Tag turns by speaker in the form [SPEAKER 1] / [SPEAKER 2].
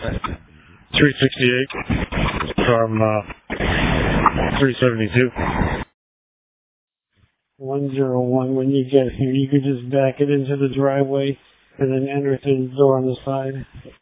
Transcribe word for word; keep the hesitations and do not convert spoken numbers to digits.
[SPEAKER 1] three sixty-eight from uh, three seventy-two.
[SPEAKER 2] one oh one, when you get here, you could just back it into the driveway and then enter through the door on the side.